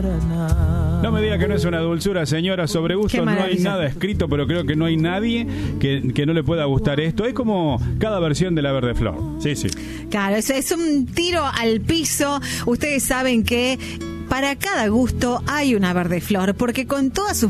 No me diga que no es una dulzura, señora. Sobre gusto no hay nada escrito, pero creo que no hay nadie que no le pueda gustar esto. Es como cada versión de La Verde Flor. Sí, sí. Claro, es un tiro al piso. Ustedes saben que para cada gusto hay una Verde Flor, porque con todas sus